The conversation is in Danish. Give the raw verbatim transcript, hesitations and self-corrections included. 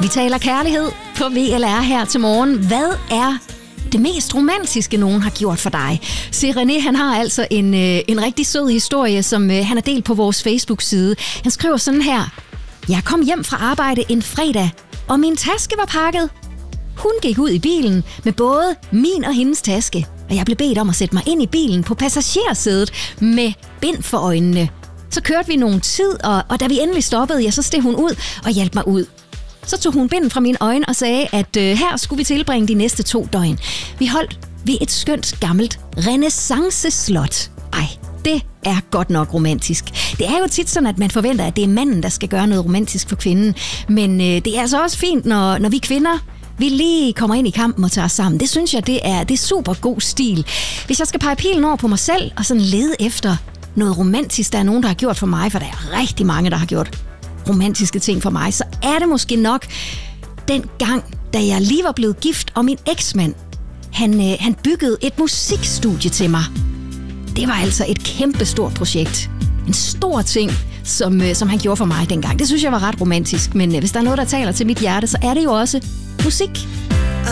Vi taler kærlighed på V L R her til morgen. Hvad er det mest romantiske, nogen har gjort for dig? Se, René, han har altså en, øh, en rigtig sød historie, som øh, han har delt på vores Facebook-side. Han skriver sådan her. Jeg kom hjem fra arbejde en fredag, og min taske var pakket. Hun gik ud i bilen med både min og hendes taske, og jeg blev bedt om at sætte mig ind i bilen på passagersædet med bind for øjnene. Så kørte vi nogen tid, og, og da vi endelig stoppede, ja, så steg hun ud og hjalp mig ud. Så tog hun binden fra mine øjne og sagde, at øh, her skulle vi tilbringe de næste to døgn. Vi holdt ved et skønt gammelt renæssance-slot. Ej, det er godt nok romantisk. Det er jo tit sådan, at man forventer, at det er manden, der skal gøre noget romantisk for kvinden. Men øh, det er altså også fint, når, når vi kvinder, vi lige kommer ind i kampen og tager os sammen. Det synes jeg, det er, det er super god stil. Hvis jeg skal pege pilen over på mig selv og sådan lede efter noget romantisk, der er nogen, der har gjort for mig, for der er rigtig mange, der har gjort romantiske ting for mig, så er det måske nok den gang, da jeg lige var blevet gift, og min eksmand, han, øh, han byggede et musikstudie til mig. Det var altså et kæmpestort projekt. En stor ting, som, øh, som han gjorde for mig dengang. Det synes jeg var ret romantisk, men øh, hvis der er noget, der taler til mit hjerte, så er det jo også musik.